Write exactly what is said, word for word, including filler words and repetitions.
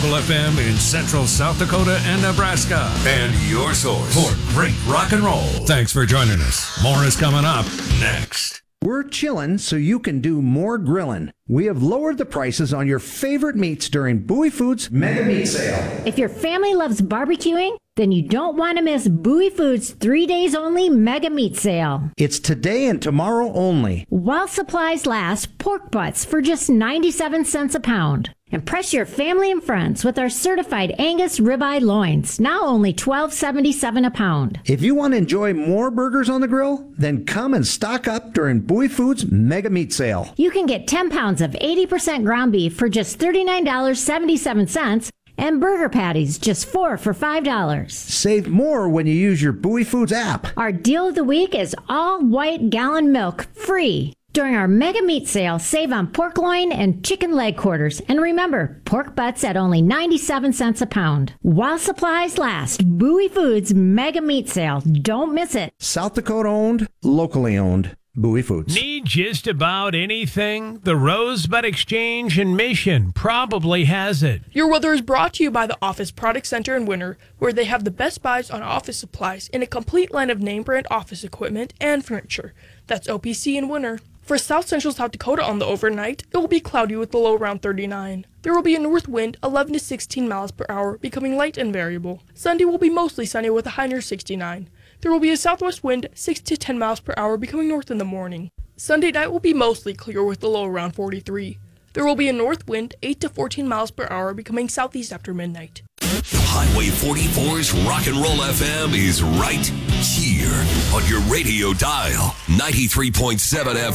Global F M in central South Dakota and Nebraska. And your source for great rock and roll. Thanks for joining us. More is coming up next. We're chillin' so you can do more grillin'. We have lowered the prices on your favorite meats during Bowie Foods Mega Meat Sale. If your family loves barbecuing, then you don't want to miss Bowie Foods three days only Mega Meat Sale. It's today and tomorrow only. While supplies last, pork butts for just ninety-seven cents a pound. Impress your family and friends with our certified Angus ribeye loins, now only twelve seventy-seven a pound. If you want to enjoy more burgers on the grill, then come and stock up during Bowie Foods Mega Meat Sale. You can get ten pounds of eighty percent ground beef for just thirty-nine dollars and seventy-seven cents and burger patties just four for five dollars. Save more when you use your Bowie Foods app. Our deal of the week is all white gallon milk free. During our Mega Meat Sale, save on pork loin and chicken leg quarters. And remember, pork butts at only ninety-seven cents a pound. While supplies last, Bowie Foods Mega Meat Sale. Don't miss it. South Dakota owned, locally owned. Bowie Foods. Need just about anything? The Rosebud Exchange in Mission probably has it. Your weather is brought to you by the Office Product Center in Winter, where they have the best buys on office supplies and a complete line of name brand office equipment and furniture. That's O P C in Winter. For South Central South Dakota on the overnight, it will be cloudy with a low around thirty-nine. There will be a north wind eleven to sixteen miles per hour, becoming light and variable. Sunday will be mostly sunny with a high near sixty-nine. There will be a southwest wind six to ten miles per hour, becoming north in the morning. Sunday night will be mostly clear with a low around forty-three. There will be a north wind eight to fourteen miles per hour, becoming southeast after midnight. Highway forty-four's Rock and Roll F M is right here on your radio dial. ninety-three point seven F M.